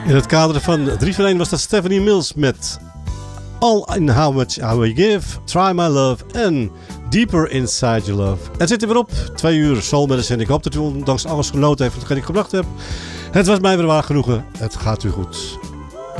In het kader van 3 voor 1 was dat Stephanie Mills met All in How Much I Will Give, Try My Love en Deeper Inside Your Love. Het zit er weer op. 2 uur Soul Medicine. Ik hoop dat u ondanks alles genoten heeft wat ik gebracht heb. Het was mij weer waar genoegen. Het gaat u goed.